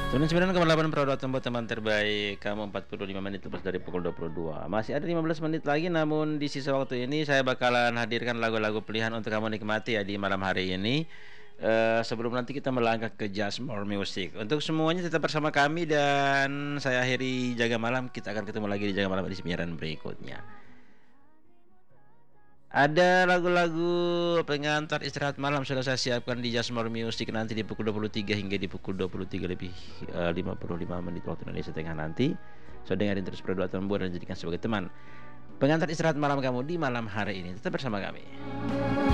99,8 Pro.8 buat teman terbaik kamu 45 menit lepas dari pukul 22. Masih ada 15 menit lagi, namun di sisa waktu ini saya bakalan hadirkan lagu-lagu pilihan untuk kamu nikmati ya di malam hari ini. Sebelum nanti kita melangkah ke Just More Music. Untuk semuanya tetap bersama kami dan saya akhiri Jaga Malam. Kita akan ketemu lagi di Jaga Malam di siaran berikutnya. Ada lagu-lagu pengantar istirahat malam sudah saya siapkan di Just More Music nanti di pukul 23 hingga di pukul 23 lebih 55 menit waktu Indonesia Tengah nanti. So dengerin terus Pro 2 Tambur dan jadikan sebagai teman pengantar istirahat malam kamu di malam hari ini. Tetap bersama kami.